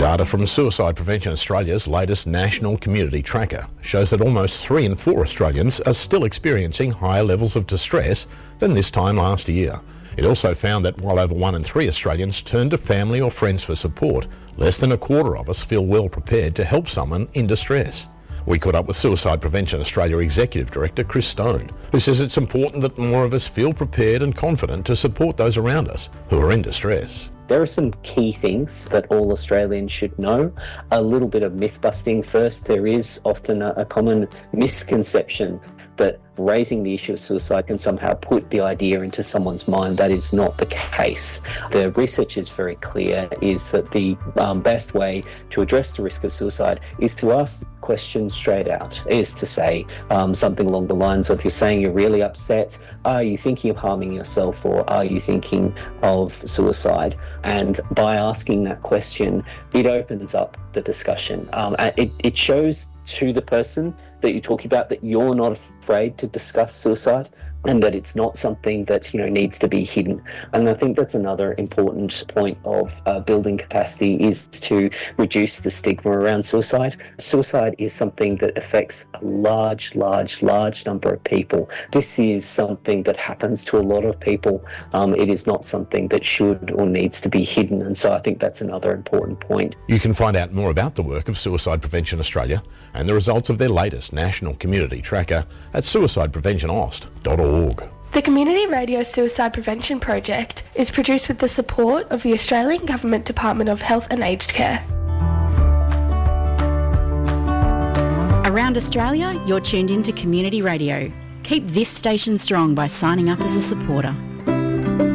Data from Suicide Prevention Australia's latest National Community Tracker shows that almost 3 in 4 Australians are still experiencing higher levels of distress than this time last year. It also found that while over 1 in 3 Australians turn to family or friends for support, less than a quarter of us feel well prepared to help someone in distress. We caught up with Suicide Prevention Australia Executive Director Chris Stone, who says it's important that more of us feel prepared and confident to support those around us who are in distress. There are some key things that all Australians should know. A little bit of myth busting first. There is often a common misconception that raising the issue of suicide can somehow put the idea into someone's mind. That is not the case. The research is very clear, is that the best way to address the risk of suicide is to ask the question straight out, is to say something along the lines of, you're saying you're really upset, are you thinking of harming yourself, or are you thinking of suicide? And by asking that question, it opens up the discussion. It shows to the person that you're talking about that you're not afraid to discuss suicide, and that it's not something that needs to be hidden. And I think that's another important point of building capacity, is to reduce the stigma around suicide. Suicide is something that affects a large number of people. This is something that happens to a lot of people. It is not something that should or needs to be hidden, and so I think that's another important point. You can find out more about the work of Suicide Prevention Australia and the results of their latest National Community Tracker at suicidepreventionaust.org. The Community Radio Suicide Prevention Project is produced with the support of the Australian Government Department of Health and Aged Care. Around Australia, you're tuned into Community Radio. Keep this station strong by signing up as a supporter.